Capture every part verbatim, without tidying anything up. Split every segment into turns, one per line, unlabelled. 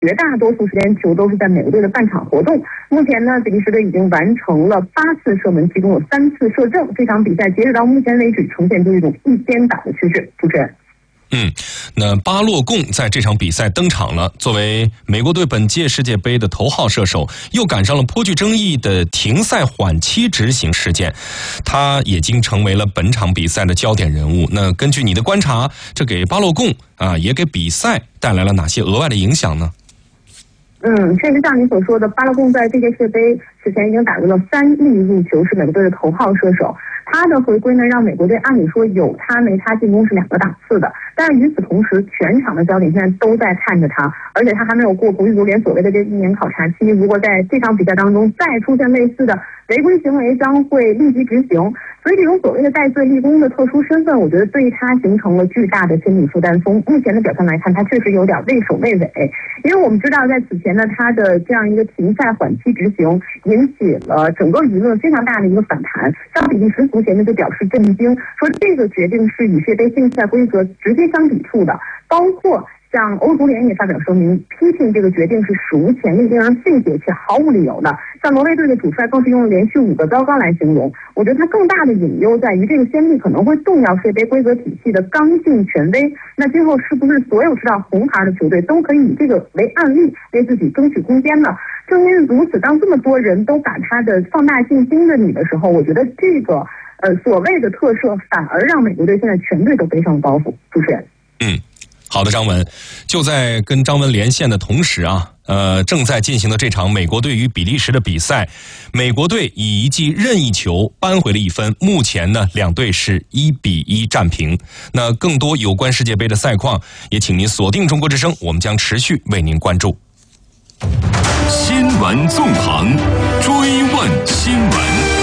绝大多数时间球都是在美国队的半场活动。目前呢，比利时队已经完成了八次射门，其中有三次射正。这场比赛截止到目前为止，呈现出一种一边倒的趋势。主持人。
嗯，那巴洛贡在这场比赛登场了。作为美国队本届世界杯的头号射手，又赶上了颇具争议的停赛缓期执行事件，他已经成为了本场比赛的焦点人物。那根据你的观察，这给巴洛贡啊，也给比赛带来了哪些额外的影响呢？
嗯，确实像你所说的，巴洛贡在这届世界杯此前已经打入了三粒入球，是美国队的头号射手。他的回归呢，让美国队按理说有他没他进攻是两个档次的，但是与此同时，全场的焦点现在都在看着他，而且他还没有过国际足联所谓的这一年考察期。如果在这场比赛当中再出现类似的违规行为，将会立即执行。所以这种所谓的戴罪立功的特殊身份，我觉得对他形成了巨大的心理负担。从目前的表现来看，他确实有点畏首畏尾，因为我们知道在此前呢，他的这样一个停赛缓期执行引起了整个舆论非常大的一个反弹。像比利时足协呢就表示震惊，说这个决定是与世界杯竞赛规则直接相抵触的，包括像欧足联也发表声明，批评这个决定是史无前例、令人费解且毫无理由的。像挪威队的主帅更是用了连续五个糟糕来形容。我觉得他更大的隐忧在于这个先例可能会动摇世界杯规则体系的刚性权威。那今后是不是所有吃到红牌的球队都可以以这个为案例为自己争取空间呢？正因为如此，当这么多人都把他的放大镜盯着你的时候，我觉得这个呃所谓的特赦反而让美国队现在全队都背上了包袱。主持人。
嗯。好的，张文，就在跟张文连线的同时啊，呃，正在进行的这场美国队与比利时的比赛，美国队以一记任意球扳回了一分，目前呢，两队是一比一战平。那更多有关世界杯的赛况，也请您锁定中国之声，我们将持续为您关注。
新闻纵横，追问新闻。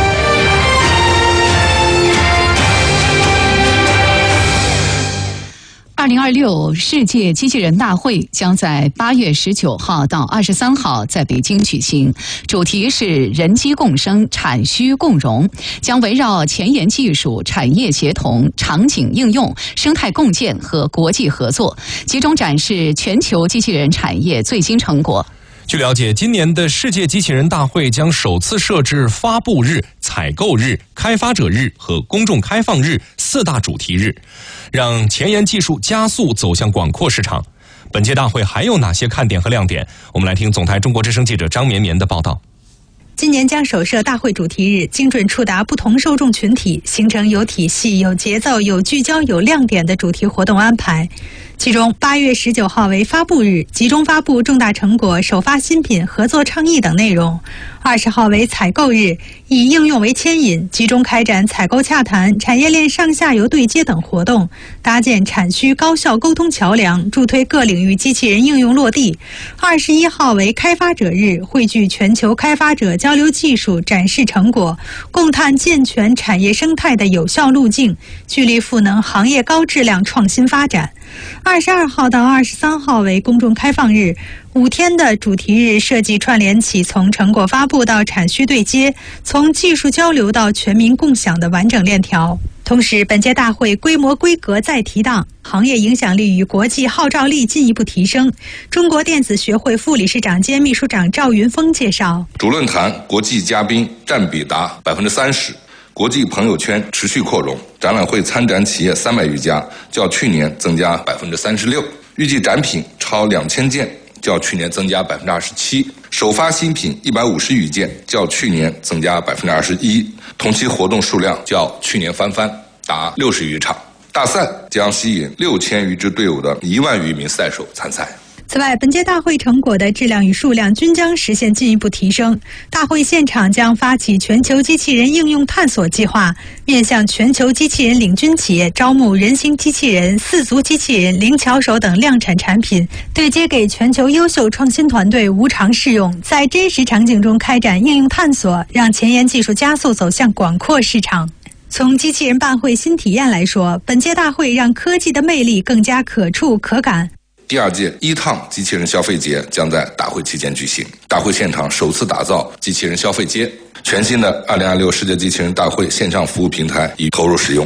二零二六世界机器人大会将在八月十九号到二十三号在北京举行，主题是人机共生、产需共融，将围绕前沿技术、产业协同、场景应用、生态共建和国际合作，集中展示全球机器人产业最新成果。
据了解，今年的世界机器人大会将首次设置发布日、采购日、开发者日和公众开放日四大主题日，让前沿技术加速走向广阔市场。本届大会还有哪些看点和亮点？我们来听总台中国之声记者张绵绵的报道。
今年将首设大会主题日，精准触达不同受众群体，形成有体系、有节奏、有聚焦、有亮点的主题活动安排。其中，八月十九号为发布日，集中发布重大成果、首发新品、合作倡议等内容；二十号为采购日，以应用为牵引，集中开展采购洽谈、产业链上下游对接等活动，搭建产需高效沟通桥梁，助推各领域机器人应用落地。二十一号为开发者日，汇聚全球开发者交流技术，展示成果，共探健全产业生态的有效路径，聚力赋能行业高质量创新发展。二十二号到二十三号为公众开放日，五天的主题日设计串联起从成果发布到产需对接，从技术交流到全民共享的完整链条。同时，本届大会规模规格再提档，行业影响力与国际号召力进一步提升。中国电子学会副理事长兼秘书长赵云峰介绍，
主论坛国际嘉宾占比达百分之三十。国际朋友圈持续扩容，展览会参展企业三百余家，较去年增加百分之三十六，预计展品超两千件，较去年增加百分之二十七，首发新品一百五十余件，较去年增加百分之二十一，同期活动数量较去年翻番，达六十余场。大赛将吸引六千余支队伍的一万余名赛手参赛。
此外，本届大会成果的质量与数量均将实现进一步提升。大会现场将发起全球机器人应用探索计划，面向全球机器人领军企业招募人形机器人、四足机器人、灵巧手等量产产品，对接给全球优秀创新团队无偿试用，在真实场景中开展应用探索，让前沿技术加速走向广阔市场。从机器人办会新体验来说，本届大会让科技的魅力更加可触可感。
第二届一趟机器人消费节将在大会期间举行，大会现场首次打造机器人消费街，全新的二零二六世界机器人大会线上服务平台已投入使用。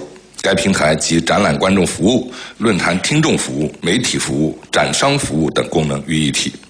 该平台集展览观众服务、论坛听众服务、媒体服务、展商服务等功能于一体。